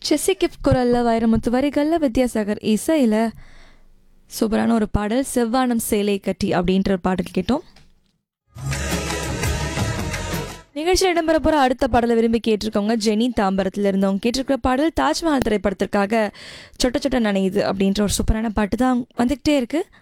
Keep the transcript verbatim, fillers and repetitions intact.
ஷெசிகிப் குரலில் வைரமுத்து வரிகளில் வித்யாசாகர் இசையில் சூப்பரான ஒரு பாடல் செவ்வானம் சேலை கட்டி அப்படின்ற ஒரு பாடல் கேட்டோம். நிகழ்ச்சியில் இடம்பெற போகிற அடுத்த பாடலை விரும்பி கேட்டிருக்கவங்க ஜெனி தாம்பரத்தில் இருந்தவங்க கேட்டிருக்கிற பாடல் தாஜ்மஹால் திரைப்படத்திற்காக சொட்ட சொட்ட நனையுது அப்படின்ற ஒரு சூப்பரான பாட்டு தான் வந்துக்கிட்டே இருக்குது.